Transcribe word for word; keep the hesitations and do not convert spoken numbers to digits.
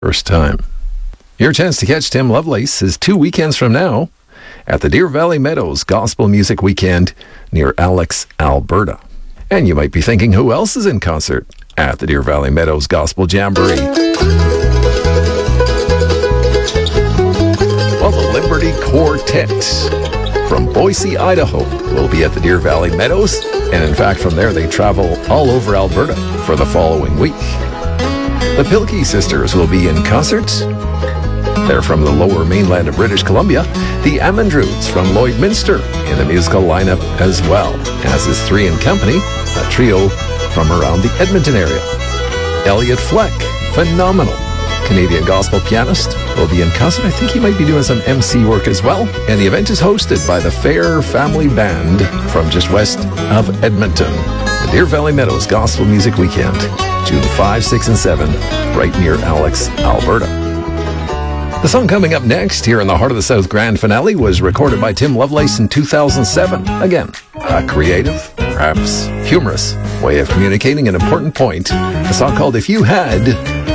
First time. Your chance to catch Tim Lovelace is two weekends from now at the Deer Valley Meadows Gospel Music Weekend near Alex, Alberta. And you might be thinking, who else is in concert at the Deer Valley Meadows Gospel Jamboree? Well, the Liberty Quartet from Boise, Idaho will be at the Deer Valley Meadows. And in fact, from there, they travel all over Alberta for the following week. The Pilkey Sisters will be in concert. They're from the lower mainland of British Columbia. The Amandroods from Lloydminster in the musical lineup as well, as is Three and Company, a trio from around the Edmonton area. Elliot Fleck, phenomenal Canadian gospel pianist, will be in concert. I think he might be doing some M C work as well. And the event is hosted by the Fair Family Band from just west of Edmonton. The Deer Valley Meadows Gospel Music Weekend, June fifth, sixth, and seventh, right near Alex, Alberta. The song coming up next here in the Heart of the South grand finale was recorded by Tim Lovelace in two thousand seven. Again, a creative, perhaps humorous way of communicating an important point. A song called If You Had